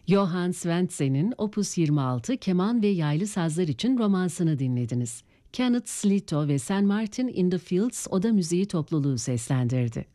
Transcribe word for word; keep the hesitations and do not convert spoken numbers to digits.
Johann Swendsen'in Opus yirmi altı keman ve yaylı sazlar için romansını dinlediniz. Kenneth Slito ve Saint Martin in the Fields Oda Müziği topluluğu seslendirdi.